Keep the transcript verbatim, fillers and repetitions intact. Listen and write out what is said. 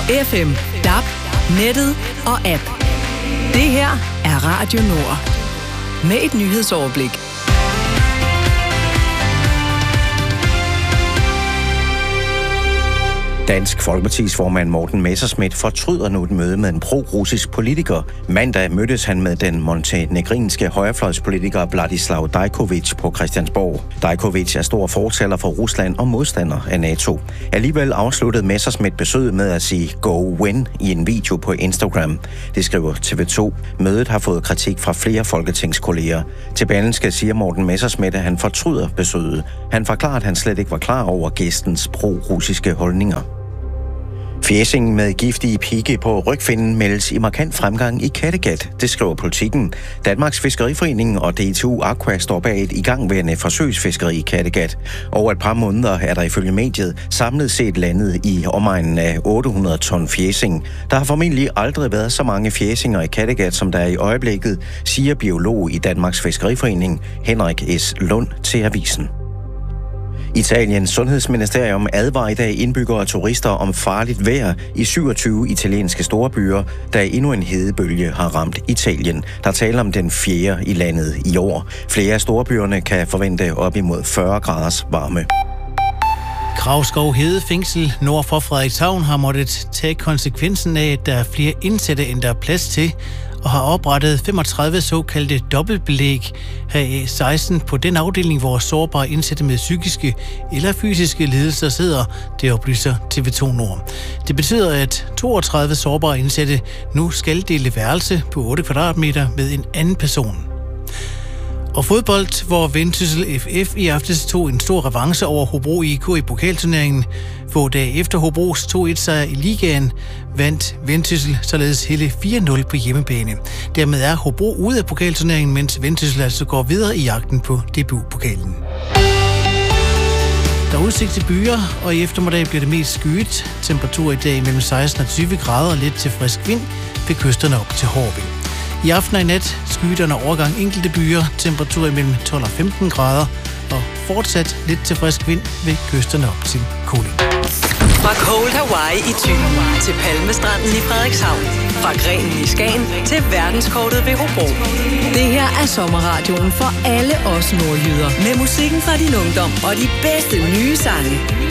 F M, D A B, nettet og app. Det her er Radio Nord. Med et nyhedsoverblik. Dansk Folkepartis formand Morten Messerschmidt fortryder nu et møde med en pro-russisk politiker. Mandag mødtes han med den montenegrinske højrefløjspolitiker Vladislav Dajkovic på Christiansborg. Dajkovic er stor fortaler for Rusland og modstander af NATO. Alligevel afsluttede Messerschmidt besøget med at sige "go win" i en video på Instagram. Det skriver T V to. Mødet har fået kritik fra flere folketingskolleger. Til Berlingske siger Morten Messerschmidt, at han fortryder besøget. Han forklarer, at han slet ikke var klar over gæstens pro-russiske holdninger. Fjæsingen med giftige pigge på rygfinnen meldes i markant fremgang i Kattegat, det skriver Politikken. Danmarks Fiskeriforening og D T U Aqua står bag et igangværende forsøgsfiskeri i Kattegat. Over et par måneder er der ifølge mediet samlet set landet i omegnen af otte hundrede ton fjæsing. Der har formentlig aldrig været så mange fjæsinger i Kattegat, som der er i øjeblikket, siger biolog i Danmarks Fiskeriforening Henrik S. Lund til avisen. Italiens sundhedsministerium advarer i dag indbyggere og turister om farligt vejr i syvogtyve italienske storbyer, da endnu en hedebølge har ramt Italien. Der taler om den fjerde i landet i år. Flere af storbyerne kan forvente op imod fyrre graders varme. Gravskov Hede Fængsel nord for Frederikshavn har måttet tage konsekvensen af, at der er flere indsatte, end der er plads til, og har oprettet femogtredive såkaldte dobbeltbelæg, heraf seksten på den afdeling, hvor sårbare indsatte med psykiske eller fysiske lidelser sidder, det oplyser T V to Nord. Det betyder, at toogtredive sårbare indsatte nu skal dele værelse på otte kvadratmeter med en anden person. Og fodbold, hvor Vendsyssel F F i aftes tog en stor revanche over Hobro I K i pokalturneringen. Få dage efter Hobros to et sejr i ligaen, vandt Vendsyssel således hele fire nul på hjemmebane. Dermed er Hobro ude af pokalturneringen, mens Vendsyssel altså går videre i jagten på debutpokalen. Der er udsigt til byer, og i eftermiddag bliver det mest skyet. Temperatur i dag mellem seksten og tyve grader og lidt til frisk vind ved kysterne op til hård vind. I aften og i nat skyet under overgang enkelte byer, temperatur mellem tolv og femten grader, og fortsat lidt til frisk vind ved kysterne op til Kolding. Fra Cold Hawaii i Thy til Palmestranden i Frederikshavn. Fra Grenen i Skagen til verdenskortet ved Hobro. Det her er sommerradioen for alle os nordjyder. Med musikken fra din ungdom og de bedste nye sange.